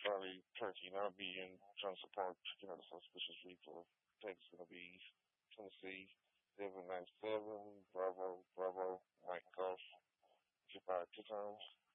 Charlie Turkey, and I'll be in Johnson Park checking out the suspicious reaper. Text gonna be Tennessee 797 Bravo Bravo Mike Golf. Goodbye 2 times.